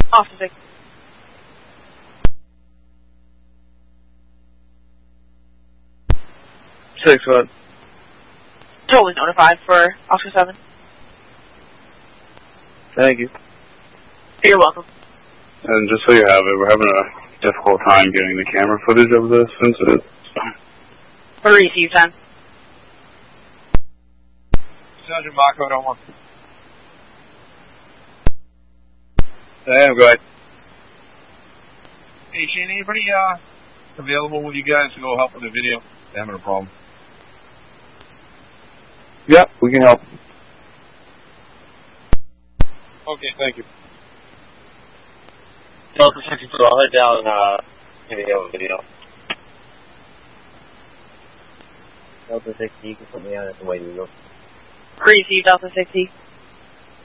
Officer 6. 6 what? Totally notified for Officer 7. Thank you. You're welcome. And just so you have it, we're having a difficult time getting the camera footage of this incident. Receive 10. Sergeant Marco, don't want. Sam, go ahead. Hey, Shane, anybody available with you guys to go help with the video? They're having a problem. Yeah, we can help. Okay, thank you. Delta 62, I'll head down video. Delta 60, you can put me on at the way you go. Receive Delta 60.